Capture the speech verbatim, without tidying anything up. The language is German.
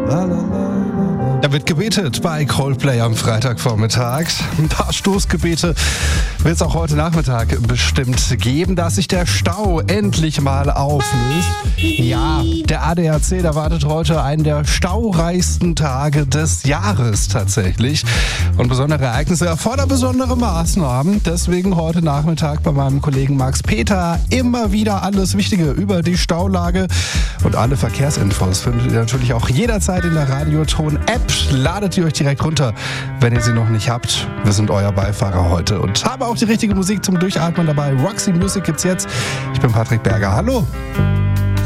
Da wird gebetet bei Coldplay am Freitagvormittag. Ein paar Stoßgebete wird es auch heute Nachmittag bestimmt geben, dass sich der Stau endlich mal auflöst. Ja, der A D A C, da wartet heute einen der staureichsten Tage des Jahres tatsächlich. Und besondere Ereignisse erfordern besondere Maßnahmen. Deswegen heute Nachmittag bei meinem Kollegen Max Peter immer wieder alles Wichtige über die Staulage. Und alle Verkehrsinfos findet ihr natürlich auch jederzeit in der Radioton-App. Ladet ihr euch direkt runter, wenn ihr sie noch nicht habt. Wir sind euer Beifahrer heute und habe auch die richtige Musik zum Durchatmen dabei. Roxy Music gibt's jetzt. Ich bin Patrick Berger. Hallo.